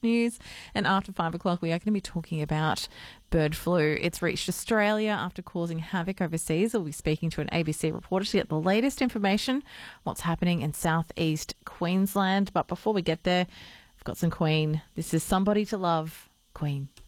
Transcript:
news. And after 5 o'clock, we are going to be talking about bird flu. It's reached Australia after causing havoc overseas. We'll be speaking to an ABC reporter to get the latest information, what's happening in southeast Queensland. But before we get there, I've got some Queen. This is Somebody to Love, Queen.